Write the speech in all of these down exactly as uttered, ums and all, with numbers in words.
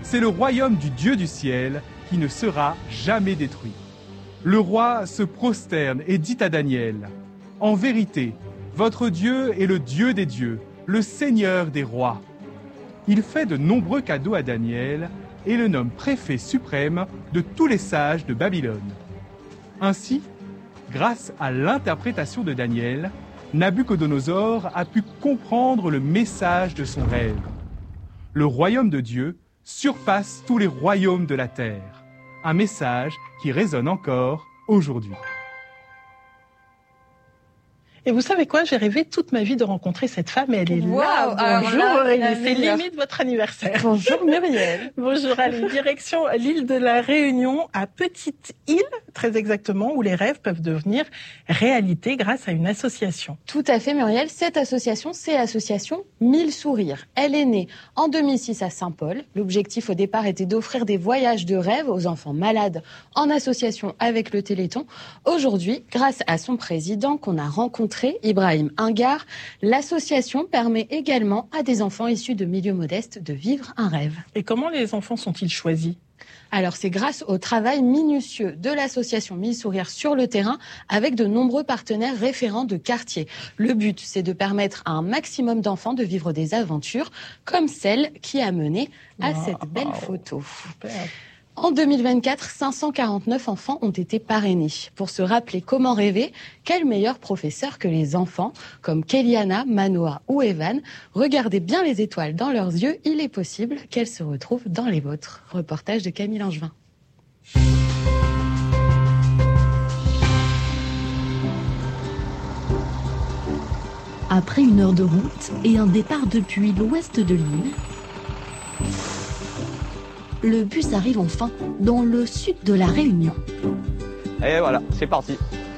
c'est le royaume du Dieu du ciel qui ne sera jamais détruit. Le roi se prosterne et dit à Daniel, « En vérité, votre Dieu est le Dieu des dieux, le Seigneur des rois. » Il fait de nombreux cadeaux à Daniel et le nomme préfet suprême de tous les sages de Babylone. Ainsi, grâce à l'interprétation de Daniel, Nabuchodonosor a pu comprendre le message de son rêve. Le royaume de Dieu surpasse tous les royaumes de la terre. Un message qui résonne encore aujourd'hui. Et vous savez quoi, j'ai rêvé toute ma vie de rencontrer cette femme et elle est wow, là. Bonjour Aurélie, c'est limite votre anniversaire. Bonjour Muriel. Bonjour, allez, direction l'île de la Réunion, à Petite Île, très exactement, où les rêves peuvent devenir réalité grâce à une association. Tout à fait Muriel, cette association, c'est l'association Mille Sourires. Elle est née en deux mille six à Saint-Paul. L'objectif au départ était d'offrir des voyages de rêve aux enfants malades en association avec le Téléthon. Aujourd'hui, grâce à son président qu'on a rencontré, Ibrahim Angar, l'association permet également à des enfants issus de milieux modestes de vivre un rêve. Et comment les enfants sont-ils choisis ? Alors c'est grâce au travail minutieux de l'association Mille Sourires sur le terrain avec de nombreux partenaires référents de quartier. Le but, c'est de permettre à un maximum d'enfants de vivre des aventures comme celle qui a mené à wow, cette belle photo. Super. En deux mille vingt-quatre, cinq cent quarante-neuf enfants ont été parrainés. Pour se rappeler comment rêver, quel meilleur professeur que les enfants, comme Kéliana, Manoa ou Evan. Regardez bien les étoiles dans leurs yeux, il est possible qu'elles se retrouvent dans les vôtres. Reportage de Camille Langevin. Après une heure de route et un départ depuis l'ouest de l'île, le bus arrive enfin dans le sud de la Réunion. Et voilà, c'est parti.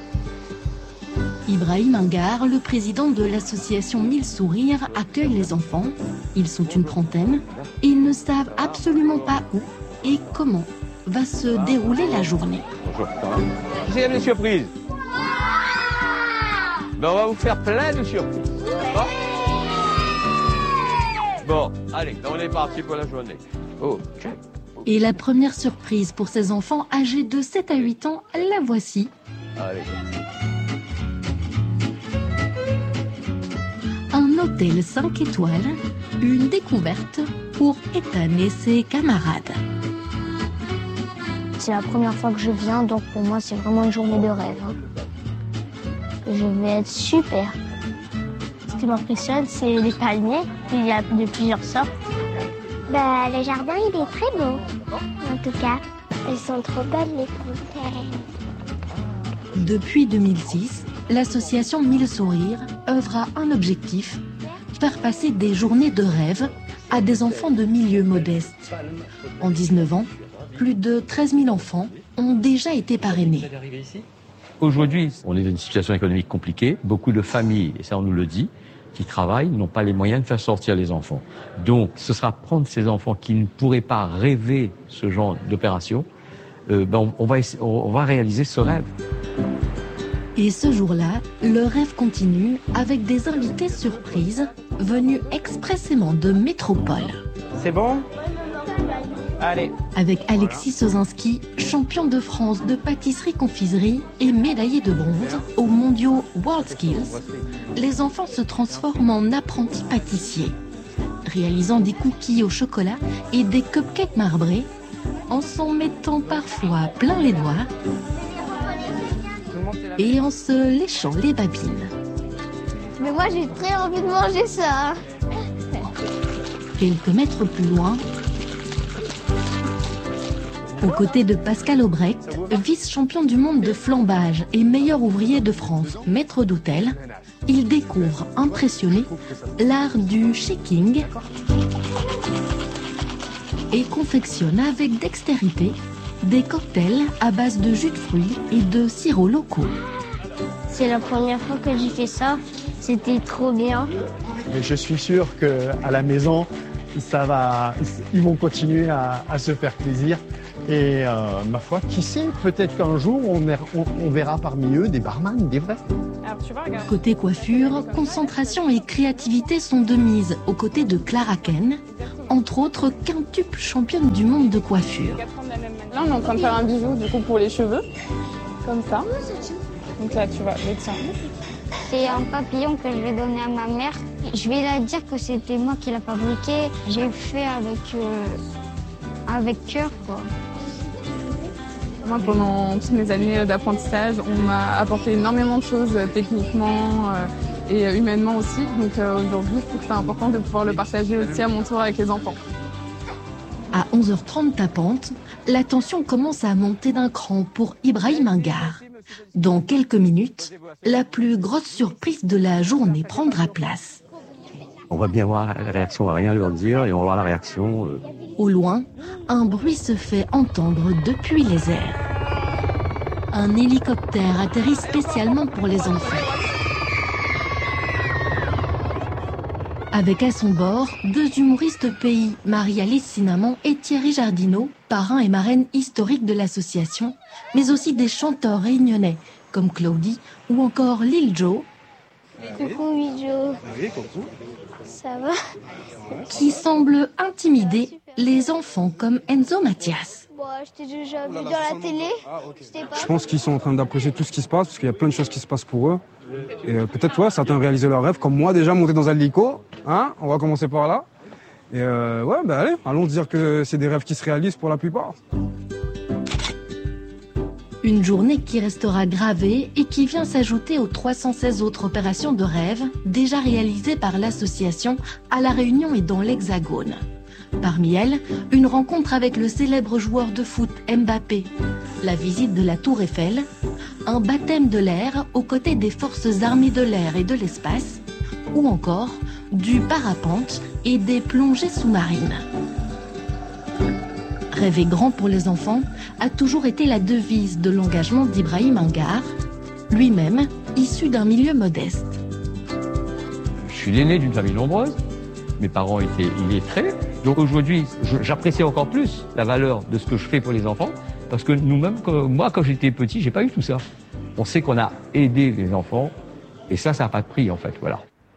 Ibrahim Angar, le président de l'association Mille Sourires, accueille les enfants. Ils sont une trentaine et ils ne savent absolument pas où et comment va se dérouler la journée. Bonjour. J'ai des surprises. Ben, on va vous faire plein de surprises. Bon, bon allez, on est parti pour la journée. Oh, check. Et la première surprise pour ces enfants âgés de sept à huit ans, la voici. Allez. Un hôtel cinq étoiles, une découverte pour Ethan et ses camarades. C'est la première fois que je viens, donc pour moi c'est vraiment une journée de rêve. Je vais être super. Ce qui m'impressionne, c'est les palmiers. Il y a de plusieurs sortes. Bah, le jardin, il est très beau, en tout cas. Elles sont trop belles, les fontaines. Depuis deux mille six, l'association Mille Sourires œuvre à un objectif, faire passer des journées de rêve à des enfants de milieux modestes. En dix-neuf ans, plus de treize mille enfants ont déjà été parrainés. Aujourd'hui, on est dans une situation économique compliquée. Beaucoup de familles, et ça on nous le dit, qui travaillent n'ont pas les moyens de faire sortir les enfants. Donc, ce sera prendre ces enfants qui ne pourraient pas rêver ce genre d'opération. Euh, ben on, on, va, on va réaliser ce rêve. Et ce jour-là, le rêve continue avec des invités surprises venus expressément de métropole. C'est bon ? Allez. Avec Alexis Sozinski, champion de France de pâtisserie-confiserie et médaillé de bronze aux mondiaux WorldSkills, les enfants se transforment en apprentis pâtissiers, réalisant des cookies au chocolat et des cupcakes marbrés, en s'en mettant parfois plein les doigts et en se léchant les babines. Mais moi j'ai très envie de manger ça. Quelques mètres plus loin, aux côtés de Pascal Aubrec, vice-champion du monde de flambage et meilleur ouvrier de France, maître d'hôtel, il découvre, impressionné, l'art du shaking et confectionne avec dextérité des cocktails à base de jus de fruits et de sirops locaux. C'est la première fois que j'ai fait ça, c'était trop bien. Mais je suis sûr qu'à la maison, ça va, ils vont continuer à, à se faire plaisir. Et euh, ma foi, qui sait, peut-être qu'un jour, on, er- on, on verra parmi eux des barman, des vrais. Alors, tu vas regarder. Côté coiffure, concentration et créativité sont de mise aux côtés de Clara Ken, entre autres quintuple championne du monde de coiffure. Là, on est en train de faire un bijou du coup pour les cheveux, comme ça. Donc là, tu vois, le tien. C'est un papillon que je vais donner à ma mère. Je vais la dire que c'était moi qui l'ai fabriqué. J'ai fait avec, euh, avec cœur, quoi. Moi, pendant toutes mes années d'apprentissage, on m'a apporté énormément de choses euh, techniquement euh, et euh, humainement aussi. Donc euh, aujourd'hui, je trouve que c'est important de pouvoir le partager aussi à mon tour avec les enfants. À onze heures trente tapante, la tension commence à monter d'un cran pour Ibrahim Ingar. Dans quelques minutes, la plus grosse surprise de la journée prendra place. On va bien voir la réaction, on va rien leur dire et on va voir la réaction. Euh... Au loin, un bruit se fait entendre depuis les airs. Un hélicoptère atterrit spécialement pour les enfants. Avec à son bord deux humoristes pays, Marie-Alice Cinnamon et Thierry Jardineau, parrains et marraines historiques de l'association, mais aussi des chanteurs réunionnais comme Claudie ou encore Lil Joe. Coucou, Joe. Oui, coucou. Ça va? Qui semblent intimider les enfants comme Enzo Mathias. Bon, je t'ai déjà vu dans la télé. Pas... Je pense qu'ils sont en train d'apprécier tout ce qui se passe, parce qu'il y a plein de choses qui se passent pour eux. Et euh, peut-être, ouais, certains réaliser leurs rêves, comme moi déjà, monter dans un hélico. Hein, on va commencer par là. Et euh, ouais, ben allez, allons dire que c'est des rêves qui se réalisent pour la plupart. Une journée qui restera gravée et qui vient s'ajouter aux trois cent seize autres opérations de rêve déjà réalisées par l'association à La Réunion et dans l'Hexagone. Parmi elles, une rencontre avec le célèbre joueur de foot Mbappé, la visite de la Tour Eiffel, un baptême de l'air aux côtés des forces armées de l'air et de l'espace, ou encore du parapente et des plongées sous-marines. Rêver grand pour les enfants a toujours été la devise de l'engagement d'Ibrahim Ingar, lui-même issu d'un milieu modeste. Je suis l'aîné d'une famille nombreuse, mes parents étaient illettrés, donc aujourd'hui j'apprécie encore plus la valeur de ce que je fais pour les enfants, parce que nous-mêmes, moi quand j'étais petit, j'ai pas eu tout ça. On sait qu'on a aidé les enfants, et ça, ça n'a pas de prix en fait, voilà.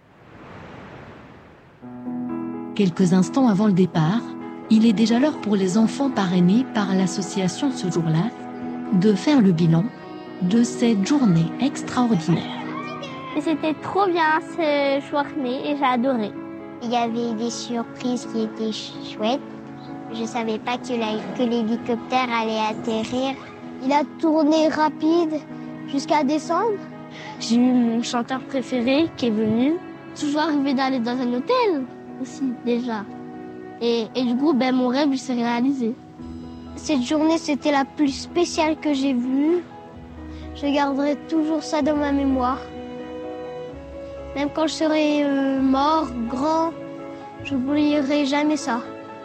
Quelques instants avant le départ, il est déjà l'heure pour les enfants parrainés par l'association ce jour-là de faire le bilan de cette journée extraordinaire. C'était trop bien ce journée et j'ai adoré. Il y avait des surprises qui étaient chouettes. Je ne savais pas que, la, que l'hélicoptère allait atterrir. Il a tourné rapide jusqu'à descendre. J'ai eu mon chanteur préféré qui est venu. Toujours arrivé d'aller dans un hôtel aussi déjà. Et, et du coup, ben, mon rêve il s'est réalisé. Cette journée, c'était la plus spéciale que j'ai vue. Je garderai toujours ça dans ma mémoire. Même quand je serai euh, mort, grand, je n'oublierai jamais ça.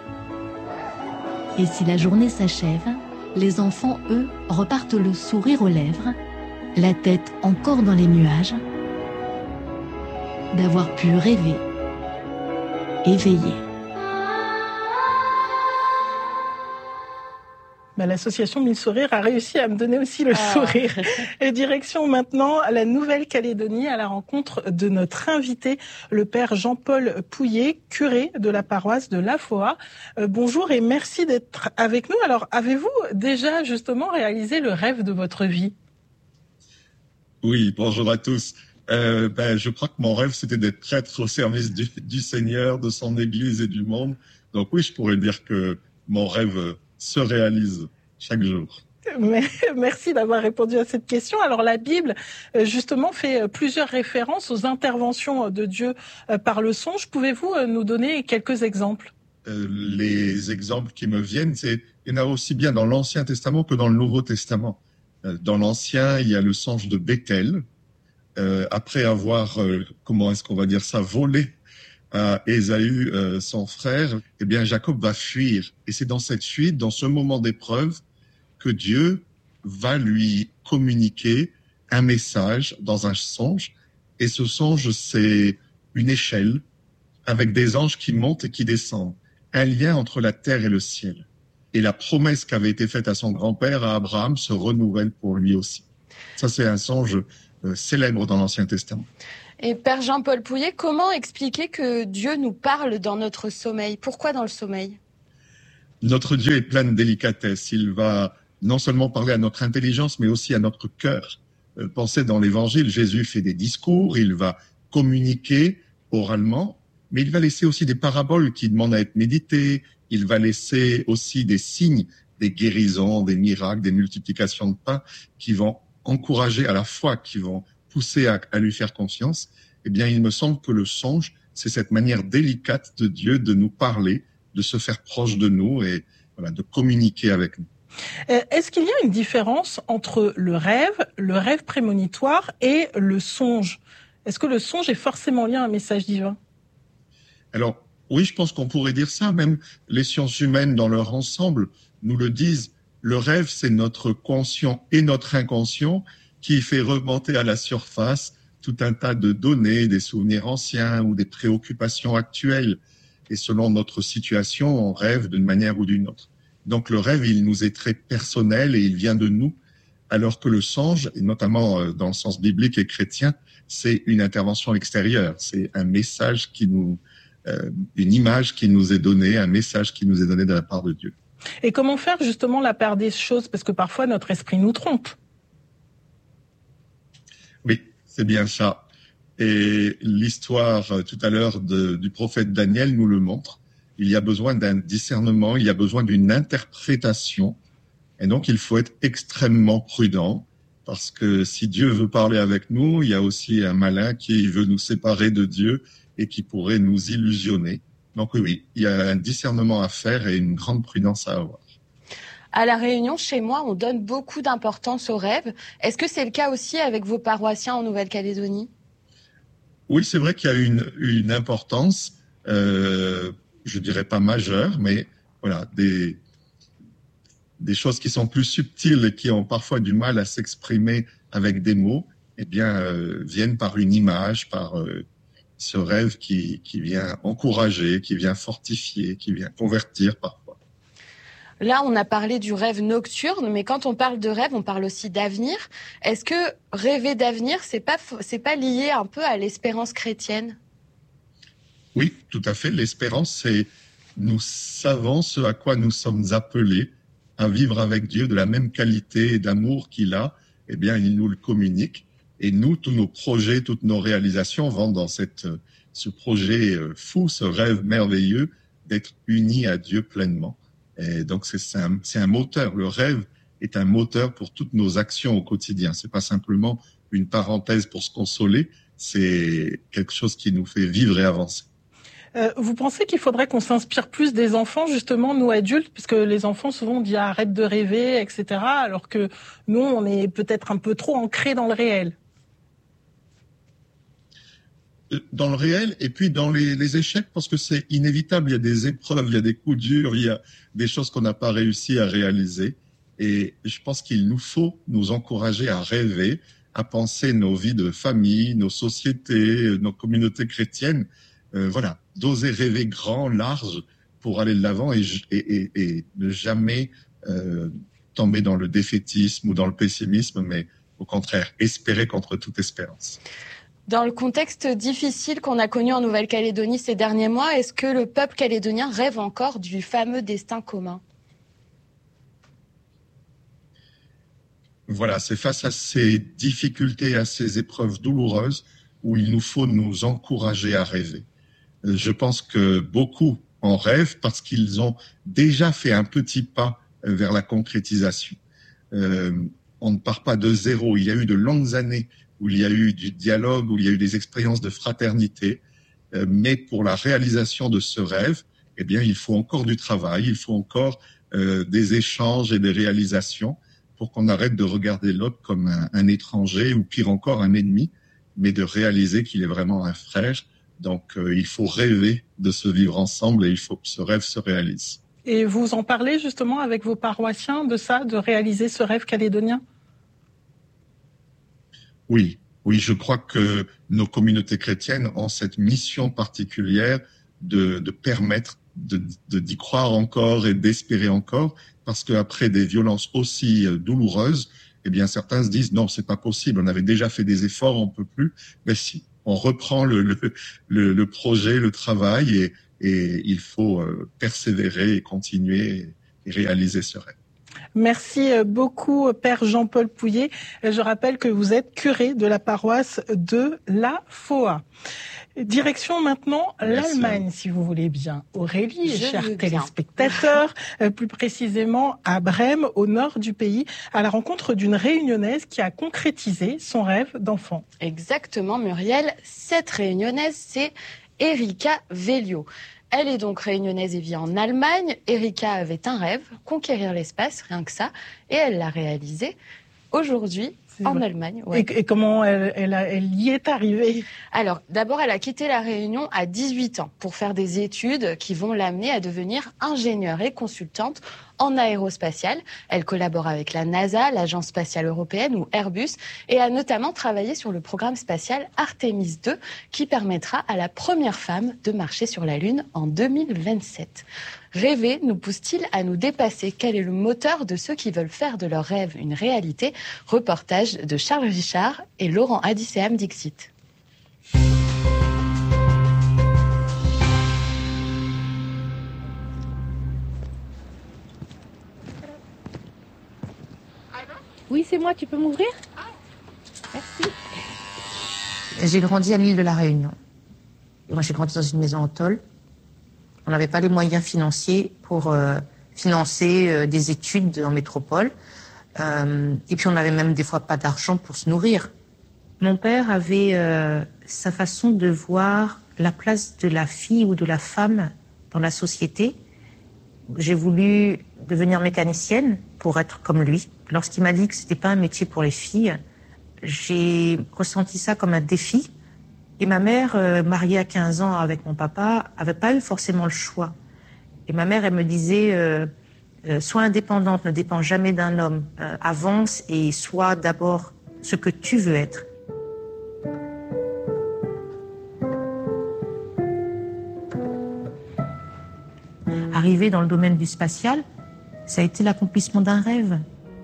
Et si la journée s'achève, les enfants, eux, repartent le sourire aux lèvres, la tête encore dans les nuages, d'avoir pu rêver, éveiller. Ben, l'association Mille Sourires a réussi à me donner aussi le Ah. sourire. Et direction maintenant à la Nouvelle-Calédonie à la rencontre de notre invité, le père Jean-Paul Pouillet, curé de la paroisse de La Foa. Euh, bonjour et merci d'être avec nous. Alors, avez-vous déjà justement réalisé le rêve de votre vie? Oui, bonjour à tous. Euh, ben, je crois que mon rêve, c'était d'être prêtre au service du, du Seigneur, de son Église et du monde. Donc oui, je pourrais dire que mon rêve se réalise chaque jour. Mais, merci d'avoir répondu à cette question. Alors la Bible, justement, fait plusieurs références aux interventions de Dieu par le songe. Pouvez-vous nous donner quelques exemples? Euh, les exemples qui me viennent, c'est il y en a aussi bien dans l'Ancien Testament que dans le Nouveau Testament. Euh, dans l'Ancien, il y a le songe de Béthel. Euh, après avoir, euh, comment est-ce qu'on va dire ça, volé à Ésaü, euh, son frère, eh bien Jacob va fuir. Et c'est dans cette fuite, dans ce moment d'épreuve, que Dieu va lui communiquer un message dans un songe. Et ce songe, c'est une échelle avec des anges qui montent et qui descendent. Un lien entre la terre et le ciel. et la promesse qui avait été faite à son grand-père, à Abraham, se renouvelle pour lui aussi. Ça, c'est un songe euh, célèbre dans l'Ancien Testament. Et Père Jean-Paul Pouillet, comment expliquer que Dieu nous parle dans notre sommeil? Pourquoi dans le sommeil? Notre Dieu est plein de délicatesse. Il va non seulement parler à notre intelligence, mais aussi à notre cœur. Euh, pensez dans l'Évangile, Jésus fait des discours, il va communiquer oralement, mais il va laisser aussi des paraboles qui demandent à être méditées. Il va laisser aussi des signes, des guérisons, des miracles, des multiplications de pain qui vont encourager à la foi, qui vont pousser à, à lui faire confiance. Eh bien, il me semble que le songe, c'est cette manière délicate de Dieu de nous parler, de se faire proche de nous et voilà, de communiquer avec nous. Est-ce qu'il y a une différence entre le rêve, le rêve prémonitoire et le songe? Est-ce que le songe est forcément lié à un message divin? Alors, oui, je pense qu'on pourrait dire ça. Même les sciences humaines, dans leur ensemble, nous le disent. Le rêve, c'est notre conscient et notre inconscient qui fait remonter à la surface tout un tas de données, des souvenirs anciens ou des préoccupations actuelles. Et selon notre situation, on rêve d'une manière ou d'une autre. Donc le rêve, il nous est très personnel et il vient de nous, alors que le songe, et notamment dans le sens biblique et chrétien, c'est une intervention extérieure. C'est un message qui nous, euh, une image qui nous est donnée, un message qui nous est donné de la part de Dieu. Et comment faire justement la part des choses? Parce que parfois notre esprit nous trompe. Oui, c'est bien ça. Et l'histoire euh, tout à l'heure de, du prophète Daniel nous le montre. Il y a besoin d'un discernement, il y a besoin d'une interprétation. Et donc, il faut être extrêmement prudent parce que si Dieu veut parler avec nous, il y a aussi un malin qui veut nous séparer de Dieu et qui pourrait nous illusionner. Donc oui, oui, il y a un discernement à faire et une grande prudence à avoir. À La Réunion, chez moi, on donne beaucoup d'importance aux rêves. Est-ce que c'est le cas aussi avec vos paroissiens en Nouvelle-Calédonie? Oui, c'est vrai qu'il y a une, une importance, euh, je dirais pas majeure, mais voilà, des, des choses qui sont plus subtiles et qui ont parfois du mal à s'exprimer avec des mots, eh bien, euh, viennent par une image, par euh, ce rêve qui, qui vient encourager, qui vient fortifier, qui vient convertir parfois. Là, on a parlé du rêve nocturne, mais quand on parle de rêve, on parle aussi d'avenir. Est-ce que rêver d'avenir, c'est pas, c'est pas lié un peu à l'espérance chrétienne? Oui, tout à fait. L'espérance, c'est nous savons ce à quoi nous sommes appelés, à vivre avec Dieu de la même qualité et d'amour qu'il a. Eh bien, il nous le communique. Et nous, tous nos projets, toutes nos réalisations vont dans cette, ce projet fou, ce rêve merveilleux d'être unis à Dieu pleinement. Et donc, c'est un, c'est un moteur. Le rêve est un moteur pour toutes nos actions au quotidien. C'est pas simplement une parenthèse pour se consoler. C'est quelque chose qui nous fait vivre et avancer. Euh, vous pensez qu'il faudrait qu'on s'inspire plus des enfants, justement, nous adultes, puisque les enfants souvent on dit arrête de rêver, et cetera, alors que nous, on est peut-être un peu trop ancrés dans le réel. Dans le réel et puis dans les, les échecs, parce que c'est inévitable. Il y a des épreuves, il y a des coups durs, il y a des choses qu'on n'a pas réussi à réaliser. Et je pense qu'il nous faut nous encourager à rêver, à penser nos vies de famille, nos sociétés, nos communautés chrétiennes. Euh, voilà, d'oser rêver grand, large pour aller de l'avant et, et, et, et ne jamais euh, tomber dans le défaitisme ou dans le pessimisme, mais au contraire, espérer contre toute espérance. Dans le contexte difficile qu'on a connu en Nouvelle-Calédonie ces derniers mois, est-ce que le peuple calédonien rêve encore du fameux destin commun? Voilà, c'est face à ces difficultés, à ces épreuves douloureuses où il nous faut nous encourager à rêver. Je pense que beaucoup en rêvent parce qu'ils ont déjà fait un petit pas vers la concrétisation. Euh, on ne part pas de zéro. Il y a eu de longues années où il y a eu du dialogue, où il y a eu des expériences de fraternité. Euh, mais pour la réalisation de ce rêve, eh bien, il faut encore du travail, il faut encore euh, des échanges et des réalisations pour qu'on arrête de regarder l'autre comme un, un étranger ou pire encore un ennemi, mais de réaliser qu'il est vraiment un frère. Donc, euh, il faut rêver de se vivre ensemble et il faut que ce rêve se réalise. Et vous en parlez justement avec vos paroissiens de ça, de réaliser ce rêve calédonien? Oui, oui, je crois que nos communautés chrétiennes ont cette mission particulière de, de permettre de, de d'y croire encore et d'espérer encore, parce qu'après des violences aussi douloureuses, eh bien certains se disent non, c'est pas possible, on avait déjà fait des efforts, on peut plus. Mais si, on reprend le le le, le projet, le travail, et et il faut persévérer et continuer et réaliser ce rêve. Merci beaucoup, Père Jean-Paul Pouillet. Je rappelle que vous êtes curé de la paroisse de La Foa. Direction maintenant l'Allemagne, si vous voulez bien. Aurélie, Je chers veux téléspectateurs, plus précisément à Brême, au nord du pays, à la rencontre d'une Réunionnaise qui a concrétisé son rêve d'enfant. Exactement, Muriel. Cette Réunionnaise, c'est Erika Velio. Elle est donc réunionnaise et vit en Allemagne. Erika avait un rêve, conquérir l'espace, rien que ça, et elle l'a réalisé aujourd'hui en vrai. Allemagne. Ouais. Et, et comment elle, elle, a, elle y est arrivée? Alors, d'abord, elle a quitté la Réunion à dix-huit ans pour faire des études qui vont l'amener à devenir ingénieure et consultante en aérospatiale. Elle collabore avec la NASA, l'Agence spatiale européenne ou Airbus, et a notamment travaillé sur le programme spatial Artemis deux qui permettra à la première femme de marcher sur la Lune en deux mille vingt-sept. Rêver nous pousse-t-il à nous dépasser? Quel est le moteur de ceux qui veulent faire de leur rêve une réalité? Reportage de Charles Richard et Laurent Adicéam Dixit. Oui, c'est moi, tu peux m'ouvrir? Merci. J'ai grandi à l'île de la Réunion. Moi, j'ai grandi dans une maison en tôle. On n'avait pas les moyens financiers pour euh, financer euh, des études en métropole. Euh, et puis, on n'avait même des fois pas d'argent pour se nourrir. Mon père avait euh, sa façon de voir la place de la fille ou de la femme dans la société. J'ai voulu devenir mécanicienne pour être comme lui. Lorsqu'il m'a dit que c'était pas un métier pour les filles, j'ai ressenti ça comme un défi. Et ma mère, euh, mariée à quinze ans avec mon papa, avait pas eu forcément le choix. Et ma mère, elle me disait, euh, euh, sois indépendante, ne dépends jamais d'un homme, euh, avance et sois d'abord ce que tu veux être. Arriver dans le domaine du spatial, ça a été l'accomplissement d'un rêve.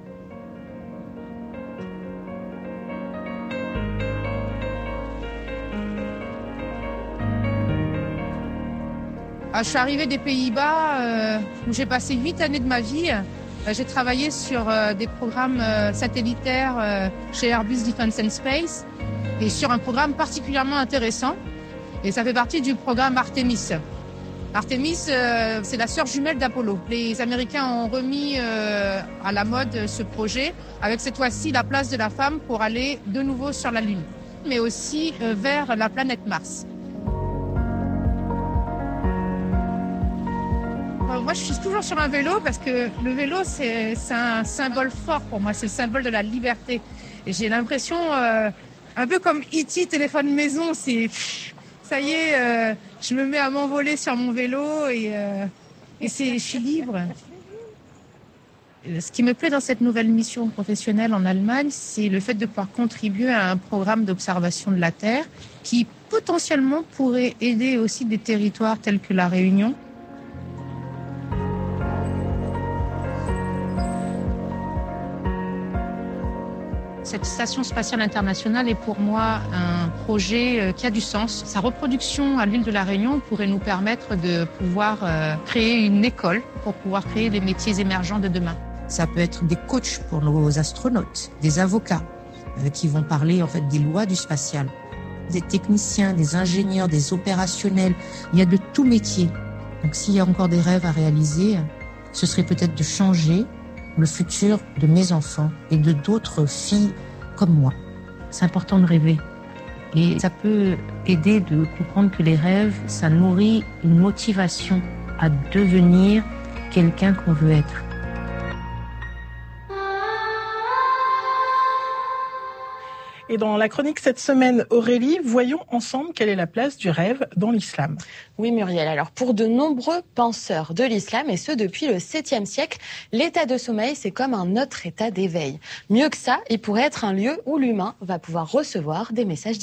Je suis arrivée des Pays-Bas, euh, où j'ai passé huit années de ma vie. Euh, j'ai travaillé sur euh, des programmes euh, satellitaires euh, chez Airbus Defence and Space et sur un programme particulièrement intéressant. Et ça fait partie du programme Artemis. Artemis, euh, c'est la sœur jumelle d'Apollo. Les Américains ont remis euh, à la mode ce projet, avec cette fois-ci la place de la femme pour aller de nouveau sur la Lune, mais aussi euh, vers la planète Mars. Moi, je suis toujours sur un vélo parce que le vélo, c'est, c'est un symbole fort pour moi. C'est le symbole de la liberté. Et j'ai l'impression, euh, un peu comme E T téléphone maison, c'est ça y est, euh, je me mets à m'envoler sur mon vélo et, euh, et c'est, je suis libre. Ce qui me plaît dans cette nouvelle mission professionnelle en Allemagne, c'est le fait de pouvoir contribuer à un programme d'observation de la Terre qui potentiellement pourrait aider aussi des territoires tels que la Réunion. Cette station spatiale internationale est pour moi un projet qui a du sens. Sa reproduction à l'île de la Réunion pourrait nous permettre de pouvoir créer une école pour pouvoir créer les métiers émergents de demain. Ça peut être des coachs pour nos astronautes, des avocats euh, qui vont parler en fait des lois du spatial, des techniciens, des ingénieurs, des opérationnels. Il y a de tout métier. Donc s'il y a encore des rêves à réaliser, ce serait peut-être de changer le futur de mes enfants et de d'autres filles comme moi. C'est important de rêver. Et ça peut aider de comprendre que les rêves, ça nourrit une motivation à devenir quelqu'un qu'on veut être. Et dans la chronique cette semaine, Aurélie, voyons ensemble quelle est la place du rêve dans l'islam. Oui, Muriel. Alors, pour de nombreux penseurs de l'islam, et ce depuis le septième siècle, l'état de sommeil, c'est comme un autre état d'éveil. Mieux que ça, il pourrait être un lieu où l'humain va pouvoir recevoir des messages divins.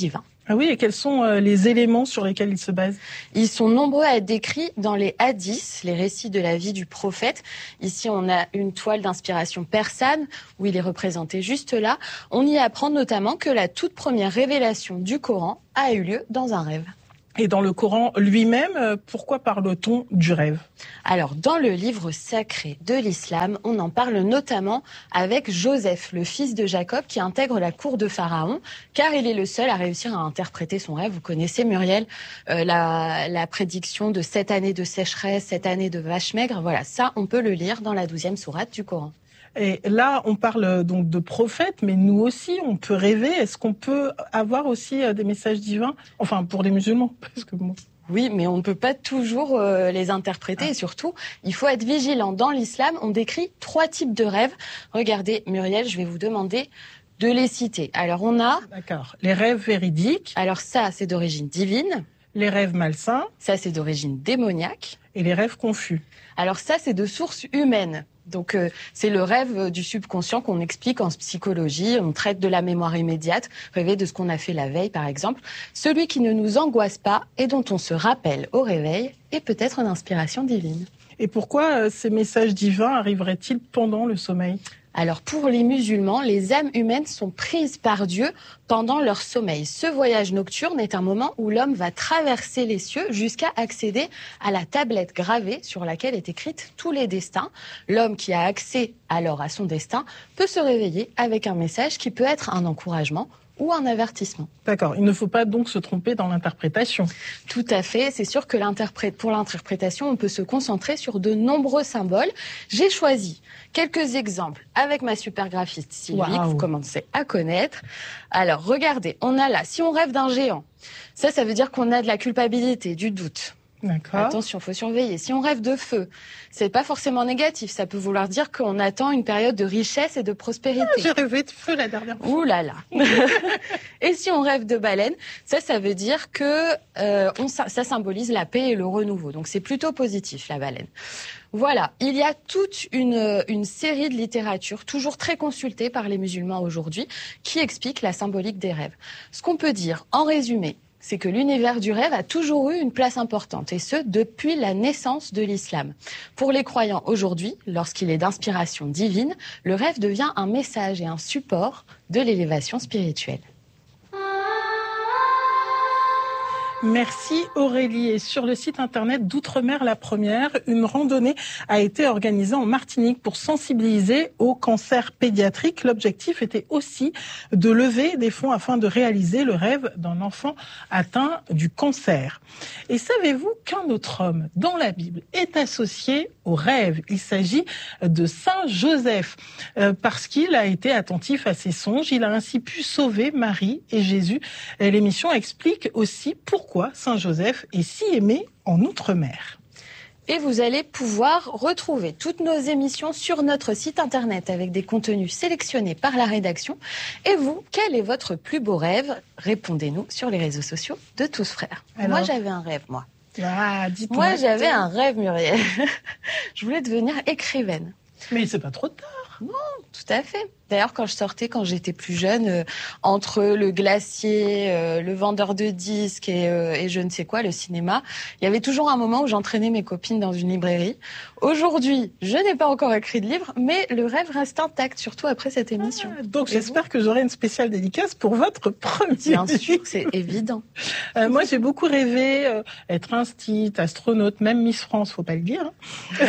Ah oui, et quels sont euh, les éléments sur lesquels ils se basent? Ils sont nombreux à être décrits dans les hadiths, les récits de la vie du prophète. Ici, on a une toile d'inspiration persane où il est représenté juste là. On y apprend notamment que la toute première révélation du Coran a eu lieu dans un rêve. Et dans le Coran lui-même, pourquoi parle-t-on du rêve? Alors, dans le livre sacré de l'islam, on en parle notamment avec Joseph, le fils de Jacob, qui intègre la cour de Pharaon, car il est le seul à réussir à interpréter son rêve. Vous connaissez, Muriel, euh, la, la prédiction de sept années de sécheresse, sept années de vaches maigres. Voilà, ça, on peut le lire dans la douzième sourate du Coran. Et là, on parle donc de prophètes, mais nous aussi, on peut rêver. Est-ce qu'on peut avoir aussi des messages divins? Enfin, pour les musulmans, parce que bon. Oui, mais on ne peut pas toujours euh, les interpréter. Ah. Et surtout, il faut être vigilant. Dans l'islam, on décrit trois types de rêves. Regardez, Muriel, je vais vous demander de les citer. Alors, on a... D'accord. Les rêves véridiques. Alors ça, c'est d'origine divine. Les rêves malsains. Ça, c'est d'origine démoniaque. Et les rêves confus. Alors ça, c'est de source humaine. Donc euh, c'est le rêve du subconscient qu'on explique en psychologie. On traite de la mémoire immédiate, rêver de ce qu'on a fait la veille par exemple. Celui qui ne nous angoisse pas et dont on se rappelle au réveil est peut-être une inspiration divine. Et pourquoi euh, ces messages divins arriveraient-ils pendant le sommeil ? Alors pour les musulmans, les âmes humaines sont prises par Dieu pendant leur sommeil. Ce voyage nocturne est un moment où l'homme va traverser les cieux jusqu'à accéder à la tablette gravée sur laquelle est écrite tous les destins. L'homme qui a accès alors à son destin peut se réveiller avec un message qui peut être un encouragement ou un avertissement. D'accord, il ne faut pas donc se tromper dans l'interprétation. Tout à fait, c'est sûr que l'interprète, pour l'interprétation, on peut se concentrer sur de nombreux symboles. J'ai choisi quelques exemples avec ma super graphiste Sylvie, wow. que vous commencez à connaître. Alors, regardez, on a là, si on rêve d'un géant, ça, ça veut dire qu'on a de la culpabilité, du doute. D'accord. Attention, faut surveiller. Si on rêve de feu, c'est pas forcément négatif. Ça peut vouloir dire qu'on attend une période de richesse et de prospérité. Ah, j'ai rêvé de feu la dernière fois. Ouh là là. Et si on rêve de baleine, ça, ça veut dire que euh, on, ça symbolise la paix et le renouveau. Donc c'est plutôt positif, la baleine. Voilà, il y a toute une, une série de littérature, toujours très consultée par les musulmans aujourd'hui, qui explique la symbolique des rêves. Ce qu'on peut dire, en résumé, c'est que l'univers du rêve a toujours eu une place importante, et ce, depuis la naissance de l'islam. Pour les croyants aujourd'hui, lorsqu'il est d'inspiration divine, le rêve devient un message et un support de l'élévation spirituelle. Merci Aurélie. Et sur le site internet d'Outre-mer la Première, une randonnée a été organisée en Martinique pour sensibiliser au cancer pédiatrique. L'objectif était aussi de lever des fonds afin de réaliser le rêve d'un enfant atteint du cancer. Et savez-vous qu'un autre homme dans la Bible est associé au rêve? Il s'agit de Saint Joseph, euh, parce qu'il a été attentif à ses songes. Il a ainsi pu sauver Marie et Jésus. Et l'émission explique aussi pourquoi Saint Joseph est si aimé en Outre-mer. Et vous allez pouvoir retrouver toutes nos émissions sur notre site internet avec des contenus sélectionnés par la rédaction. Et vous, quel est votre plus beau rêve? Répondez-nous sur les réseaux sociaux de Tous Frères. Alors, moi, j'avais un rêve, moi. Ah, dites-moi. Moi, j'avais un rêve, Muriel. Je voulais devenir écrivaine. Mais c'est pas trop tard. Non, tout à fait. D'ailleurs, quand je sortais, quand j'étais plus jeune, euh, entre le glacier, euh, le vendeur de disques et, euh, et je ne sais quoi, le cinéma, il y avait toujours un moment où j'entraînais mes copines dans une librairie. Aujourd'hui, je n'ai pas encore écrit de livre, mais le rêve reste intact, surtout après cette émission. Ah, donc et j'espère vous que j'aurai une spéciale dédicace pour votre premier Bien livre. sûr, c'est évident. Euh, moi, j'ai beaucoup rêvé euh, être instit, astronaute, même Miss France, faut pas le dire. Hein.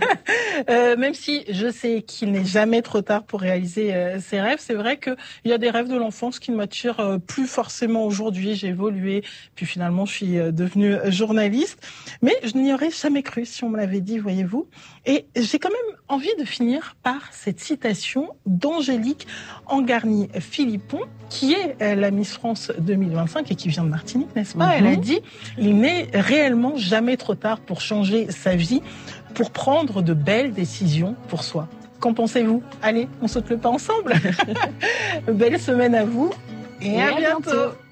euh, même si je sais qu'il n'est jamais trop tard pour réaliser euh, ses rêves, c'est vrai qu'il y a des rêves de l'enfance qui ne m'attirent euh, plus forcément aujourd'hui. J'ai évolué, puis finalement, je suis euh, devenue journaliste. Mais je n'y aurais jamais cru si on me l'avait dit, voyez-vous. Et j'ai quand même envie de finir par cette citation d'Angélique Angarny-Philippon, qui est euh, la Miss France deux mille vingt-cinq et qui vient de Martinique, n'est-ce pas? Mm-hmm. Elle a dit « Il n'est réellement jamais trop tard pour changer sa vie, pour prendre de belles décisions pour soi. » Qu'en pensez-vous? Allez, on saute le pas ensemble. Belle semaine à vous et, et à, à bientôt. bientôt.